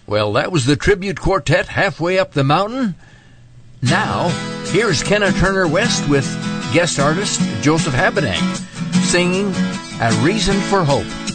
Well, that was the tribute quartet Halfway Up the Mountain. Now, here's Kenna Turner West with guest artist Joseph Habedank singing A Reason for Hope.